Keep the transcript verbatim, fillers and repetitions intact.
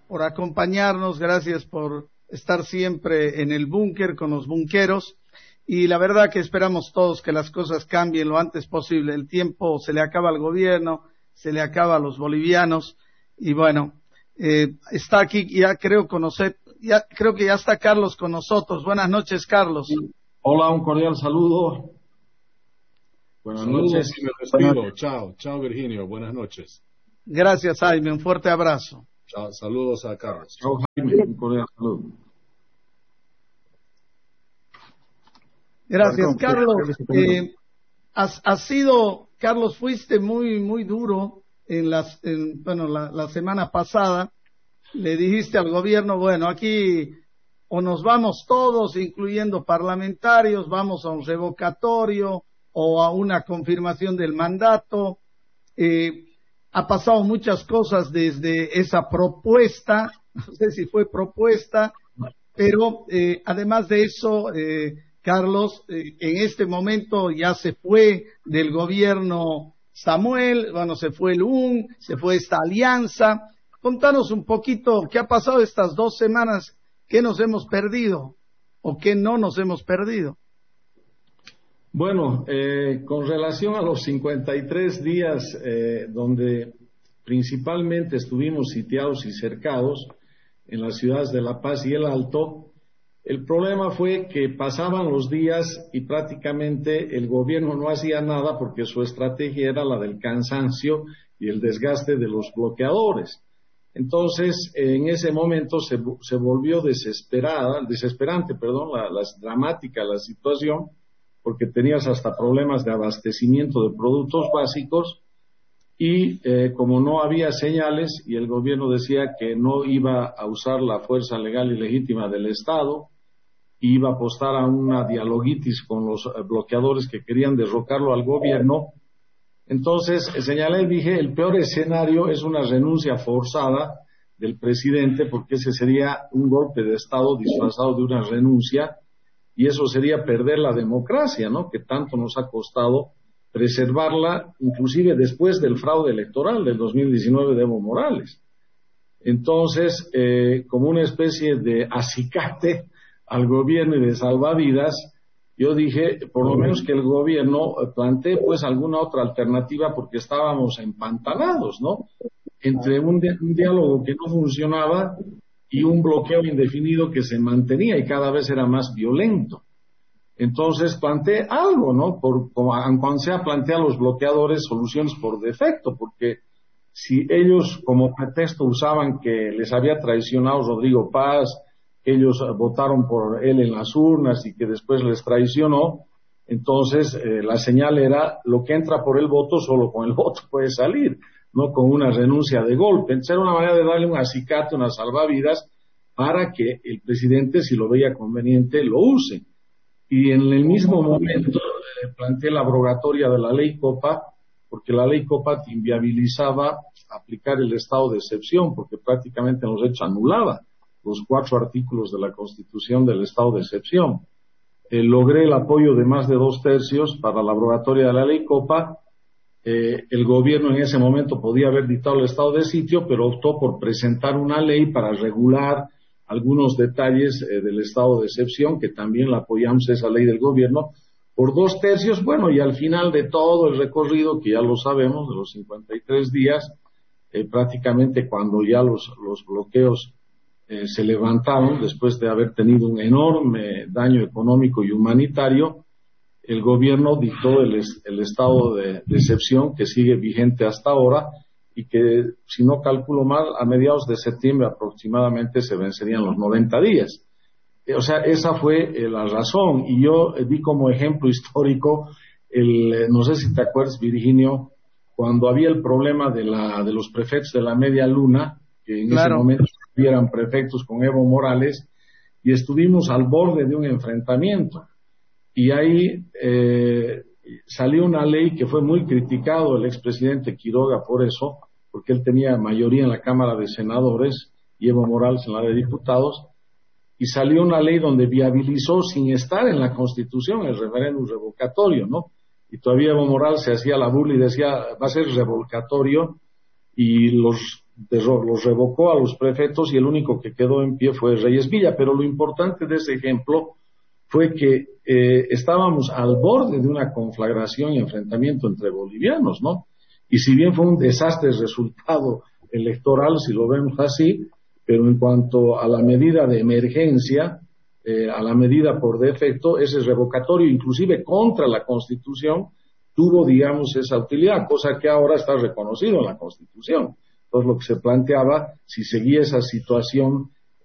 por acompañarnos, gracias por estar siempre en el búnker con los bunqueros. Y la verdad que esperamos todos que las cosas cambien lo antes posible. El tiempo se le acaba al gobierno, se le acaba a los bolivianos. Y bueno, eh, está aquí, ya creo conocer, ya creo que ya está Carlos con nosotros. Buenas noches, Carlos. Hola, un cordial saludo. Buenas Saludos. noches y me despido. Chao, chao Virginio, buenas noches. Gracias, Jaime, un fuerte abrazo. Chao, saludos a Carlos. Chao, Jaime, un cordial saludo. Gracias, Carlos. Eh, has, has sido, Carlos, fuiste muy, muy duro en las, en, bueno, la, la semana pasada. Le dijiste al gobierno, bueno, aquí o nos vamos todos, incluyendo parlamentarios, vamos a un revocatorio o a una confirmación del mandato. Eh, ha pasado muchas cosas desde esa propuesta, no sé si fue propuesta, pero eh, además de eso, eh, Carlos, eh, en este momento ya se fue del gobierno Samuel, bueno, se fue el U N, se fue esta alianza. Contanos un poquito qué ha pasado estas dos semanas, qué nos hemos perdido o qué no nos hemos perdido. Bueno, eh, con relación a los cincuenta y tres días eh, donde principalmente estuvimos sitiados y cercados en las ciudades de La Paz y El Alto, el problema fue que pasaban los días y prácticamente el gobierno no hacía nada porque su estrategia era la del cansancio y el desgaste de los bloqueadores. Entonces, en ese momento se, se volvió desesperada, desesperante, perdón, la, la dramática la situación, porque tenías hasta problemas de abastecimiento de productos básicos y eh, como no había señales y el gobierno decía que no iba a usar la fuerza legal y legítima del Estado, iba a apostar a una dialoguitis con los eh, bloqueadores que querían derrocarlo al gobierno. Entonces, eh, señalé y dije, el peor escenario es una renuncia forzada del presidente, porque ese sería un golpe de Estado disfrazado de una renuncia, y eso sería perder la democracia, ¿no?, que tanto nos ha costado preservarla, inclusive después del fraude electoral del dos mil diecinueve de Evo Morales. Entonces, eh, como una especie de acicate al gobierno y de salvavidas, yo dije, por lo menos que el gobierno plantee pues alguna otra alternativa, porque estábamos empantanados, ¿no?, entre un, di- un diálogo que no funcionaba y un bloqueo indefinido que se mantenía y cada vez era más violento. Entonces planteé algo, ¿no?, por, como, aunque sea plantear a los bloqueadores soluciones por defecto, porque si ellos como pretexto usaban que les había traicionado Rodrigo Paz, que ellos votaron por él en las urnas y que después les traicionó, entonces eh, la señal era lo que entra por el voto, solo con el voto puede salir, no con una renuncia de golpe. Entonces era una manera de darle un acicate, una salvavidas, para que el presidente, si lo veía conveniente, lo use. Y en el mismo momento eh, planteé la abrogatoria de la ley Copa, porque la ley Copa te inviabilizaba aplicar el estado de excepción, porque prácticamente en los hechos anulaba los cuatro artículos de la Constitución del estado de excepción. Eh, logré el apoyo de más de dos tercios para la abrogatoria de la ley Copa. Eh, el gobierno en ese momento podía haber dictado el estado de sitio, pero optó por presentar una ley para regular algunos detalles eh, del estado de excepción, que también la apoyamos, esa ley del gobierno, por dos tercios. Bueno, y al final de todo el recorrido, que ya lo sabemos, de los cincuenta y tres días, eh, prácticamente cuando ya los, los bloqueos eh, se levantaron, después de haber tenido un enorme daño económico y humanitario, el gobierno dictó el, el estado de, de excepción, que sigue vigente hasta ahora, y que, si no calculo mal, a mediados de septiembre aproximadamente se vencerían los noventa días. Eh, o sea, esa fue eh, la razón, y yo eh, di como ejemplo histórico, el, eh, no sé si te acuerdas, Virginio, cuando había el problema de, la, de los prefectos de la media luna, que en Claro. ese momento eran prefectos con Evo Morales, y estuvimos al borde de un enfrentamiento. Y ahí eh, salió una ley que fue muy criticado el expresidente Quiroga por eso, porque él tenía mayoría en la Cámara de Senadores y Evo Morales en la de Diputados, y salió una ley donde viabilizó, sin estar en la Constitución, el referéndum revocatorio, ¿no? Y todavía Evo Morales se hacía la burla y decía, va a ser revocatorio, y los los revocó a los prefectos y el único que quedó en pie fue Reyes Villa. Pero lo importante de ese ejemplo fue que eh, estábamos al borde de una conflagración y enfrentamiento entre bolivianos, ¿no? Y si bien fue un desastre el resultado electoral, si lo vemos así, pero en cuanto a la medida de emergencia, eh, a la medida por defecto, ese revocatorio, inclusive contra la Constitución, tuvo, digamos, esa utilidad, cosa que ahora está reconocido en la Constitución. Entonces, lo que se planteaba, si seguía esa situación